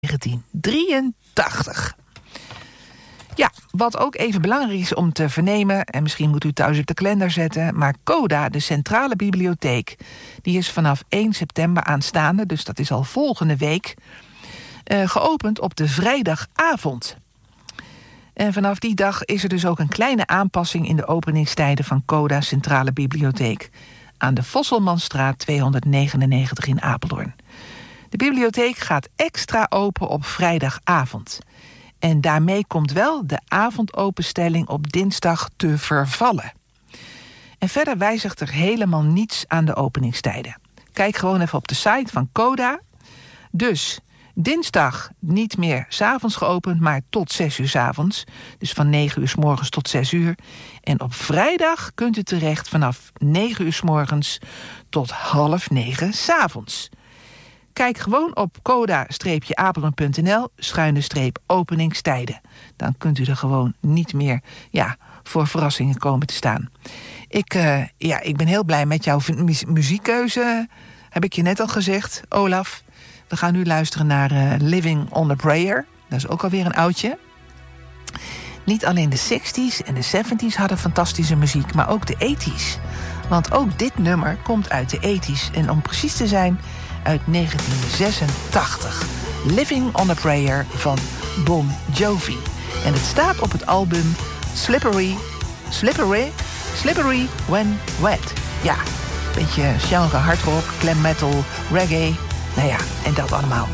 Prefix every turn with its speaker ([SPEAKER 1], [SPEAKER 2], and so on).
[SPEAKER 1] 1983. Ja, wat ook even belangrijk is om te vernemen, en misschien moet u thuis op de kalender zetten, maar CODA, de Centrale Bibliotheek, die is vanaf 1 september aanstaande, dus dat is al volgende week, geopend op de vrijdagavond. En vanaf die dag is er dus ook een kleine aanpassing in de openingstijden van CODA Centrale Bibliotheek aan de Vosselmanstraat 299 in Apeldoorn. De bibliotheek gaat extra open op vrijdagavond. En daarmee komt wel de avondopenstelling op dinsdag te vervallen. En verder wijzigt er helemaal niets aan de openingstijden. Kijk gewoon even op de site van CODA. Dus dinsdag niet meer 's avonds geopend, maar tot 6 uur 's avonds. Dus van 9 uur 's morgens tot 6 uur. En op vrijdag kunt u terecht vanaf 9 uur 's morgens tot 8:30 's avonds. Kijk gewoon op coda-apeldoorn.nl/openingstijden. Dan kunt u er gewoon niet meer voor verrassingen komen te staan. Ik ben heel blij met jouw muziekkeuze, heb ik je net al gezegd, Olaf. We gaan nu luisteren naar Living on a Prayer. Dat is ook alweer een oudje. Niet alleen de 60s en de 70s hadden fantastische muziek, maar ook de 80s. Want ook dit nummer komt uit de 80s. En om precies te zijn, uit 1986. Living on a Prayer van Bon Jovi. En het staat op het album Slippery When Wet. Ja, een beetje genre hardrock, glam metal, reggae. Nou ja, en dat allemaal.